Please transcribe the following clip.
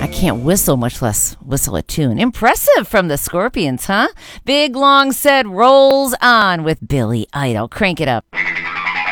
I can't whistle, much less whistle a tune. Impressive from the Scorpions, huh? Big Long Set rolls on with Billy Idol. Crank it up.